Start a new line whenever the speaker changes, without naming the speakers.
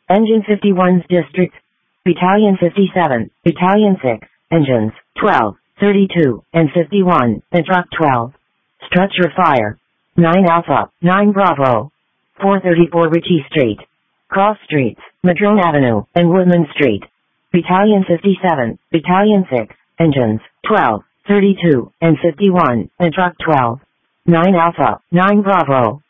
Engine 51's district. Battalion 57, Battalion 6, engines 12, 32, and 51, and truck 12. Structure fire. 9 Alpha, 9 Bravo. 434 Ritchie Street. Cross Streets, Madrone Avenue, and Woodman Street. Battalion 57, Battalion 6, engines 12, 32, and 51, and truck 12. 9 Alpha, 9 Bravo.